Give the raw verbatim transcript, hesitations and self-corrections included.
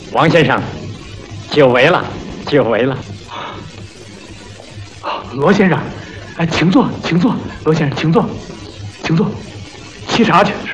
王先生，久违了，久违了。 罗先生，哎，请坐，请坐，罗先生，请坐，请坐，沏茶去。是。